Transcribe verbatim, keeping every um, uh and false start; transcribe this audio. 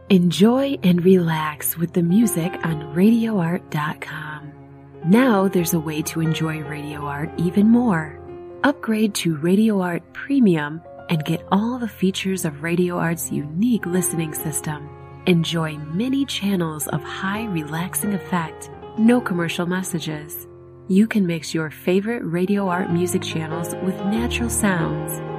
Enjoy and relax with the music on radio art dot com. Now there's a way to enjoy Radio Art even more. Upgrade to Radio Art Premium and get all the features of Radio Art's unique listening system. Enjoy many channels of high relaxing effect, no commercial messages. You can mix your favorite Radio Art music channels with natural sounds.